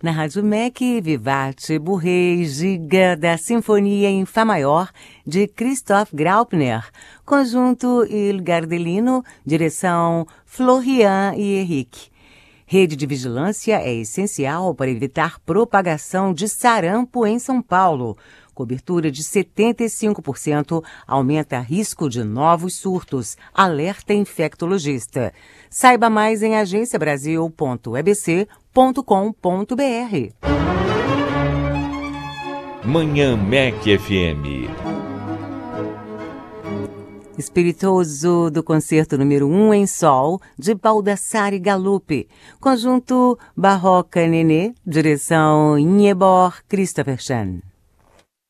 Na Rádio MEC, Vivace, Bourrée, Giga, da Sinfonia em Fá Maior, de Christoph Graupner. Conjunto Il Gardelino, direção Florian e Henrique. Rede de vigilância é essencial para evitar propagação de sarampo em São Paulo. Cobertura de 75% aumenta risco de novos surtos. Alerta infectologista. Saiba mais em agenciabrasil.ebc.com.br. Manhã MEC FM. Espiritoso do concerto número 1 em sol, de Baldassare Galuppi. Conjunto Barroca Nenê, direção Ingeborg Christophersen.